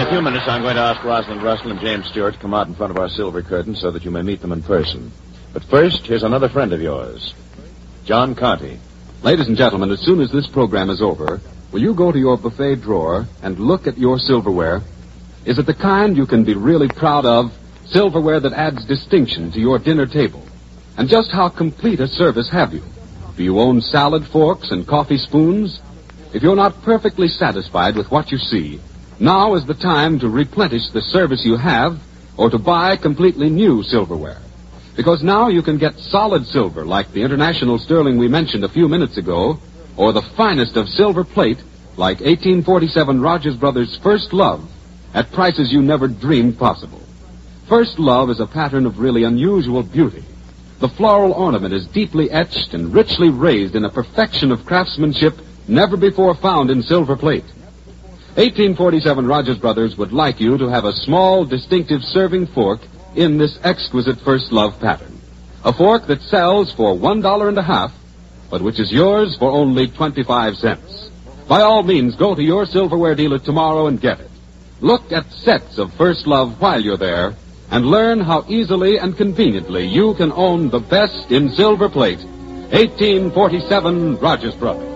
a few minutes, I'm going to ask Rosalind Russell and James Stewart to come out in front of our silver curtain so that you may meet them in person. But first, here's another friend of yours, John Conte. Ladies and gentlemen, as soon as this program is over, will you go to your buffet drawer and look at your silverware? Is it the kind you can be really proud of? Silverware that adds distinction to your dinner table. And just how complete a service have you? Do you own salad forks and coffee spoons? If you're not perfectly satisfied with what you see, now is the time to replenish the service you have or to buy completely new silverware. Because now you can get solid silver like the International Sterling we mentioned a few minutes ago, or the finest of silver plate like 1847 Rogers Brothers First Love at prices you never dreamed possible. First Love is a pattern of really unusual beauty. The floral ornament is deeply etched and richly raised in a perfection of craftsmanship never before found in silver plate. 1847 Rogers Brothers would like you to have a small, distinctive serving fork in this exquisite First Love pattern. A fork that sells for $1.50, but which is yours for only 25 cents. By all means, go to your silverware dealer tomorrow and get it. Look at sets of First Love while you're there, and learn how easily and conveniently you can own the best in silver plate, 1847 Rogers Brothers.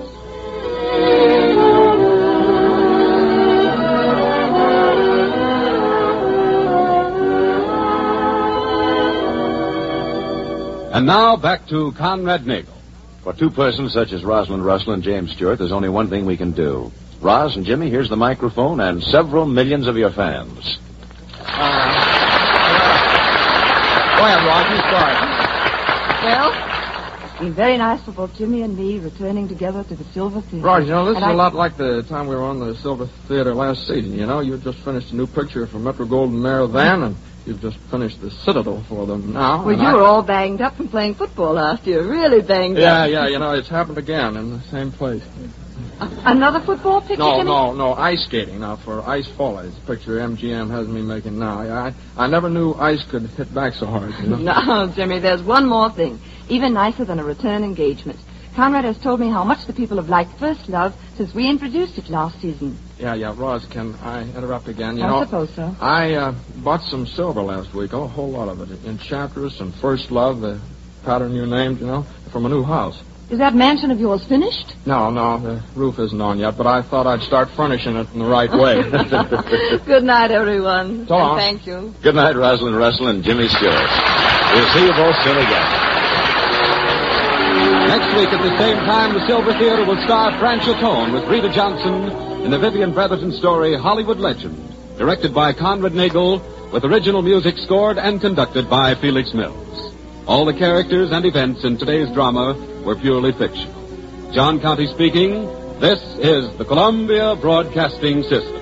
And now back to Conrad Nagel. For two persons such as Rosalind Russell and James Stewart, there's only one thing we can do. Roz and Jimmy, here's the microphone and several millions of your fans. Go ahead, Roz, you start. Well, it's been very nice for both Jimmy and me returning together to the Silver Theater. Roz, this is a lot like the time we were on the Silver Theater last season, You just finished a new picture for Metro-Goldwyn-Mayer then, and you've just finished the Citadel for them now. Well, you were all banged up from playing football last year. Really banged up. Yeah, it's happened again in the same place. Another football picture? No, ice skating. Now, for Ice Follies, the picture MGM has me making now. I never knew ice could hit back so hard, No, Jimmy, there's one more thing. Even nicer than a return engagement. Conrad has told me how much the people have liked First Love since we introduced it last season. Yeah, Roz, can I interrupt again? I suppose so. I bought some silver last week, a whole lot of it. Enchantress and First Love, the pattern you named, from a new house. Is that mansion of yours finished? No, the roof isn't on yet, but I thought I'd start furnishing it in the right way. Good night, everyone. So long. Thank you. Good night, Rosalind Russell and Jimmy Stewart. We'll see you both soon again. Next week at the same time, the Silver Theater will star Fran Chacon with Rita Johnson in the Vivian Brotherton story Hollywood Legend, directed by Conrad Nagel, with original music scored and conducted by Felix Mills. All the characters and events in today's drama were purely fictional. John Conte speaking. This is the Columbia Broadcasting System.